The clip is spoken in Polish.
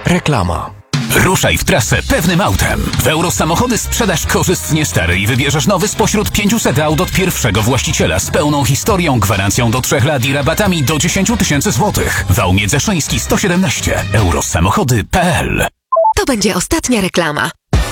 Reklama. Ruszaj w trasę pewnym autem. W Eurosamochody sprzedaż korzystnie stary i wybierzesz nowy spośród 500 aut od pierwszego właściciela z pełną historią, gwarancją do 3 lat i rabatami do 10 000 złotych. Wał Miedzerszyński 117. Eurosamochody.pl. To będzie ostatnia reklama.